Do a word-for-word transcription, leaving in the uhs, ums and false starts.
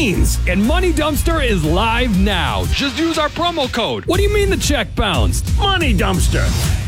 means. And Money Dumpster is live now. Just use our promo code. What do you mean the check bounced? Money Dumpster.